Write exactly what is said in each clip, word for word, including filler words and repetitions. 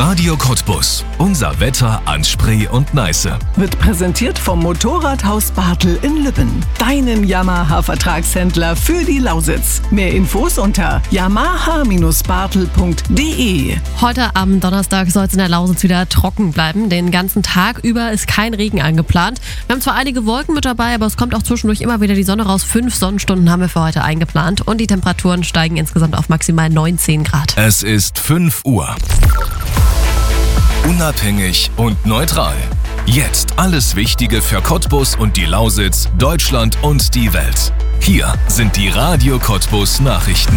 Radio Cottbus. Unser Wetter an Spree und Neiße. Wird präsentiert vom Motorradhaus Bartel in Lübben. Deinen Yamaha-Vertragshändler für die Lausitz. Mehr Infos unter yamaha Bindestrich bartel punkt de. Heute am Donnerstag soll es in der Lausitz wieder trocken bleiben. Den ganzen Tag über ist kein Regen eingeplant. Wir haben zwar einige Wolken mit dabei, aber es kommt auch zwischendurch immer wieder die Sonne raus. Fünf Sonnenstunden haben wir für heute eingeplant. Und die Temperaturen steigen insgesamt auf maximal neunzehn Grad. Es ist fünf Uhr. Unabhängig und neutral. Jetzt alles Wichtige für Cottbus und die Lausitz, Deutschland und die Welt. Hier sind die Radio Cottbus Nachrichten.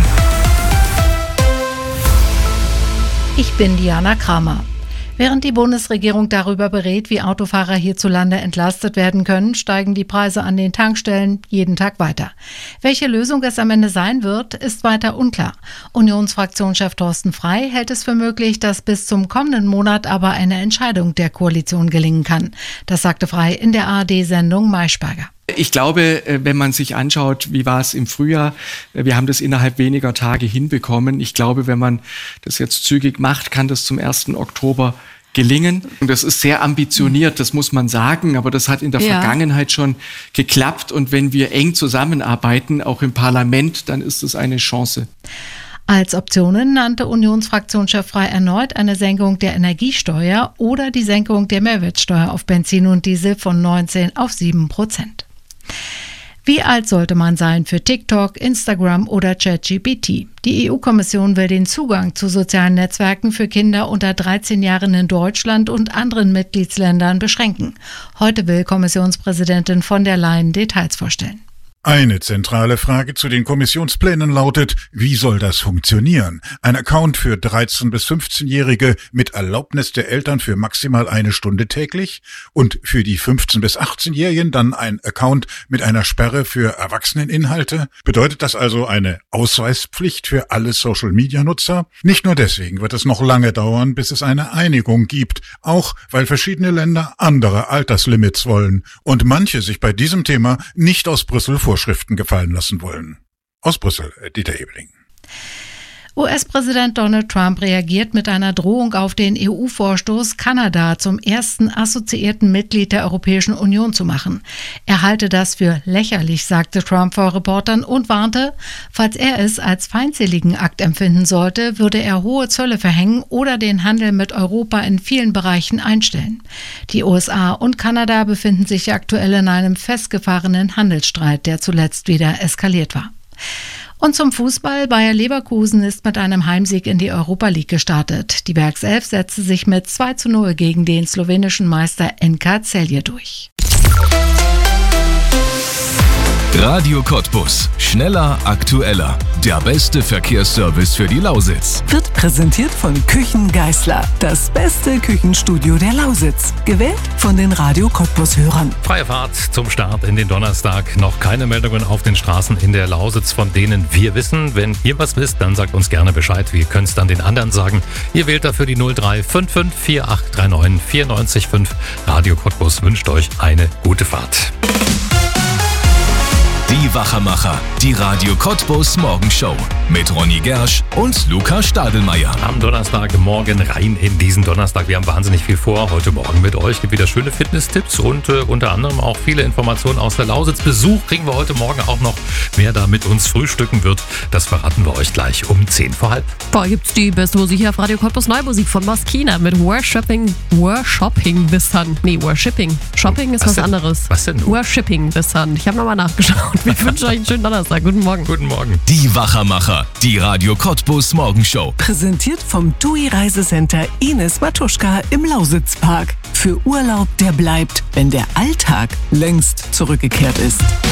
Ich bin Diana Kramer. Während die Bundesregierung darüber berät, wie Autofahrer hierzulande entlastet werden können, steigen die Preise an den Tankstellen jeden Tag weiter. Welche Lösung es am Ende sein wird, ist weiter unklar. Unionsfraktionschef Thorsten Frey hält es für möglich, dass bis zum kommenden Monat aber eine Entscheidung der Koalition gelingen kann. Das sagte Frey in der A R D-Sendung Maischberger. Ich glaube, wenn man sich anschaut, wie war es im Frühjahr, wir haben das innerhalb weniger Tage hinbekommen. Ich glaube, wenn man das jetzt zügig macht, kann das zum ersten Oktober gelingen. Und das ist sehr ambitioniert, das muss man sagen, aber das hat in der ja. Vergangenheit schon geklappt. Und wenn wir eng zusammenarbeiten, auch im Parlament, dann ist es eine Chance. Als Optionen nannte Unionsfraktionschef Frey erneut eine Senkung der Energiesteuer oder die Senkung der Mehrwertsteuer auf Benzin und Diesel von neunzehn auf sieben Prozent. Wie alt sollte man sein für TikTok, Instagram oder ChatGPT? Die E U-Kommission will den Zugang zu sozialen Netzwerken für Kinder unter dreizehn Jahren in Deutschland und anderen Mitgliedsländern beschränken. Heute will Kommissionspräsidentin von der Leyen Details vorstellen. Eine zentrale Frage zu den Kommissionsplänen lautet, wie soll das funktionieren? Ein Account für dreizehn- bis fünfzehnjährige mit Erlaubnis der Eltern für maximal eine Stunde täglich und für die fünfzehn- bis achtzehnjährigen dann ein Account mit einer Sperre für Erwachseneninhalte? Bedeutet das also eine Ausweispflicht für alle Social-Media-Nutzer? Nicht nur deswegen wird es noch lange dauern, bis es eine Einigung gibt, auch weil verschiedene Länder andere Alterslimits wollen und manche sich bei diesem Thema nicht aus Brüssel vorstellen. Vorschriften gefallen lassen wollen. Aus Brüssel, Dieter Ebeling. U S-Präsident Donald Trump reagiert mit einer Drohung auf den E U-Vorstoß, Kanada zum ersten assoziierten Mitglied der Europäischen Union zu machen. Er halte das für lächerlich, sagte Trump vor Reportern und warnte, falls er es als feindseligen Akt empfinden sollte, würde er hohe Zölle verhängen oder den Handel mit Europa in vielen Bereichen einstellen. Die U S A und Kanada befinden sich aktuell in einem festgefahrenen Handelsstreit, der zuletzt wieder eskaliert war. Und zum Fußball. Bayer Leverkusen ist mit einem Heimsieg in die Europa League gestartet. Die Werkself setzte sich mit zwei zu null gegen den slowenischen Meister N K Celje durch. Radio Cottbus. Schneller, aktueller. Der beste Verkehrsservice für die Lausitz. Wird präsentiert von Küchen Geisler. Das beste Küchenstudio der Lausitz. Gewählt von den Radio Cottbus-Hörern. Freie Fahrt zum Start in den Donnerstag. Noch keine Meldungen auf den Straßen in der Lausitz, von denen wir wissen. Wenn ihr was wisst, dann sagt uns gerne Bescheid. Wir können es dann den anderen sagen. Ihr wählt dafür die null drei fünf fünf vier acht drei neun vier neun fünf. Radio Cottbus wünscht euch eine gute Fahrt. Die Wachermacher, die Radio Cottbus Morgenshow mit Ronny Gersch und Luca Stadelmeier. Am Donnerstagmorgen rein in diesen Donnerstag. Wir haben wahnsinnig viel vor heute Morgen mit euch. Es gibt wieder schöne Fitness-Tipps und äh, unter anderem auch viele Informationen aus der Lausitz. Besuch kriegen wir heute Morgen auch noch. Wer da mit uns frühstücken wird, das verraten wir euch gleich um zehn vor halb. Boah, gibt's die beste Musik hier auf Radio Cottbus. Neumusik von Moskina mit Worshipping, Worshipping the Sun. Nee, Worshipping. Shopping ist was, was denn? anderes. Was denn? Worshipping the Sun. Ich habe nochmal nachgeschaut. Wir wünschen euch einen schönen Donnerstag. Guten Morgen. Guten Morgen. Die Wachermacher, die Radio Cottbus Morgenshow. Präsentiert vom T U I Reisecenter Ines Matuschka im Lausitzpark. Für Urlaub, der bleibt, wenn der Alltag längst zurückgekehrt ist.